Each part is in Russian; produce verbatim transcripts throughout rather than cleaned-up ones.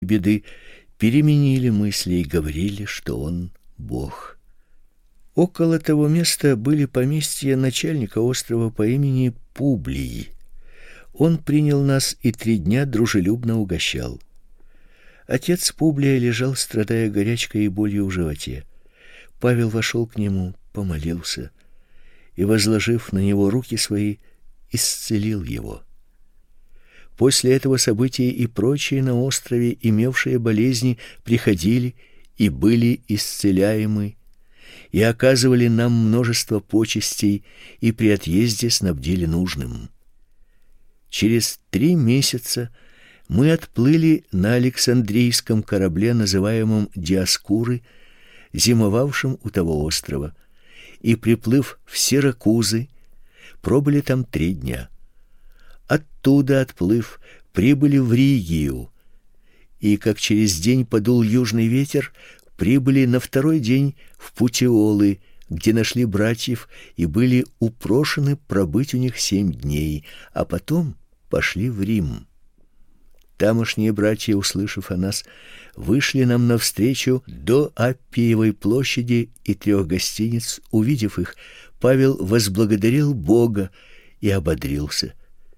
беды, переменили мысли и говорили, что он Бог. Около того места были поместья начальника острова по имени Публий. Он принял нас и три дня дружелюбно угощал. Отец Публия лежал, страдая горячкой и болью в животе. Павел вошел к нему, помолился и, возложив на него руки свои, исцелил его. После этого события и прочие на острове, имевшие болезни, приходили и были исцеляемы, и оказывали нам множество почестей, и при отъезде снабдили нужным. Через три месяца мы отплыли на Александрийском корабле, называемом Диоскуры, зимовавшем у того острова, и, приплыв в Сиракузы, пробыли там три дня. Оттуда, отплыв, прибыли в Ригию, и, как через день подул южный ветер, прибыли на второй день в Путиолы, где нашли братьев и были упрошены пробыть у них семь дней, а потом пошли в Рим. Тамошние братья, услышав о нас, вышли нам навстречу до Аппиевой площади и трех гостиниц. Увидев их, Павел возблагодарил Бога и ободрился.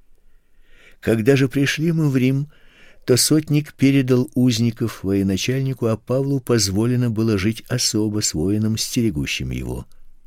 Когда же пришли мы в Рим, то сотник передал узников военачальнику, а Павлу позволено было жить особо с воином, стерегущим его.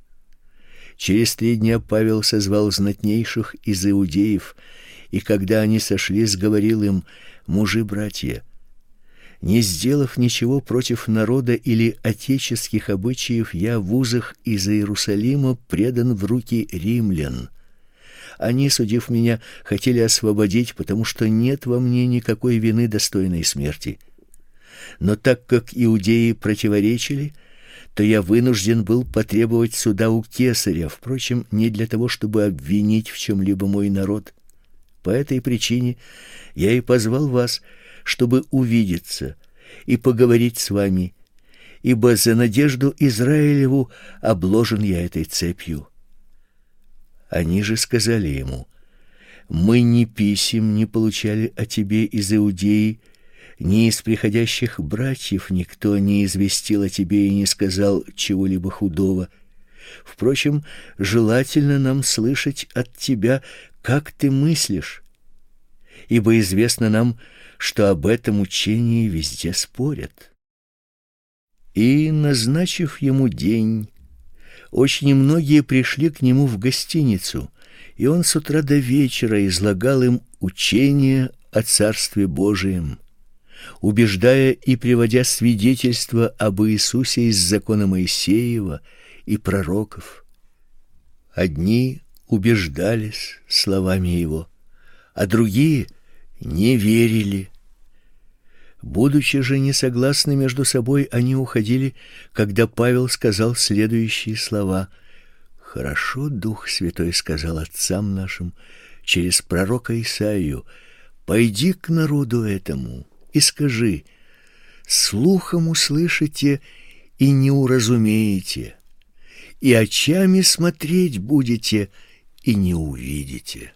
Через три дня Павел созвал знатнейших из иудеев, и когда они сошлись, говорил им: мужи-братья, не сделав ничего против народа или отеческих обычаев, я в узах из Иерусалима предан в руки римлян. Они, судив меня, хотели освободить, потому что нет во мне никакой вины, достойной смерти. Но так как иудеи противоречили, то я вынужден был потребовать суда у кесаря, впрочем, не для того, чтобы обвинить в чем-либо мой народ. По этой причине я и позвал вас, чтобы увидеться и поговорить с вами, ибо за надежду Израилеву обложен я этой цепью. Они же сказали ему: мы ни писем не получали о тебе из Иудеи, ни из приходящих братьев никто не известил о тебе и не сказал чего-либо худого. Впрочем, желательно нам слышать от тебя, как ты мыслишь, ибо известно нам, что об этом учении везде спорят. И, назначив ему день, очень многие пришли к нему в гостиницу, и он с утра до вечера излагал им учение о Царстве Божием, убеждая и приводя свидетельства об Иисусе из закона Моисеева и пророков. Одни убеждались словами его, а другие не верили. Будучи же не согласны между собой, они уходили, когда Павел сказал следующие слова: «Хорошо Дух Святой сказал отцам нашим через пророка Исаию: пойди к народу этому и скажи: слухом услышите и не уразумеете, и очами смотреть будете и не увидите.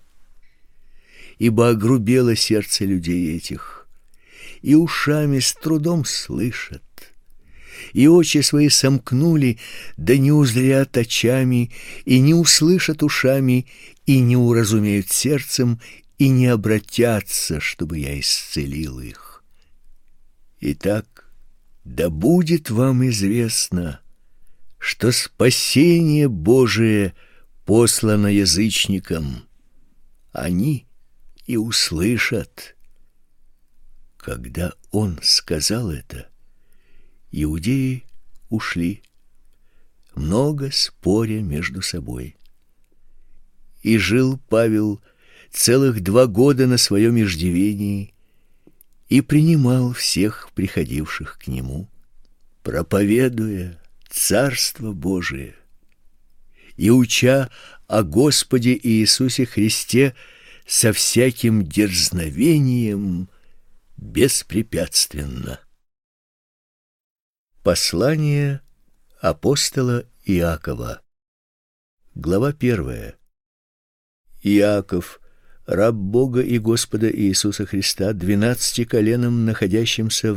Ибо огрубело сердце людей этих, и ушами с трудом слышат, и очи свои сомкнули, да не узрят очами, и не услышат ушами, и не уразумеют сердцем, и не обратятся, чтобы я исцелил их. Итак, да будет вам известно, что спасение Божие послано язычникам. Они и услышат». Когда он сказал это, иудеи ушли, много споря между собой. И жил Павел целых два года на своем иждивении и принимал всех приходивших к нему, проповедуя Царство Божие и уча о Господе Иисусе Христе со всяким дерзновением беспрепятственно. Послание апостола Иакова. Глава первая. Иаков, раб Бога и Господа Иисуса Христа, двенадцати коленам, находящимся в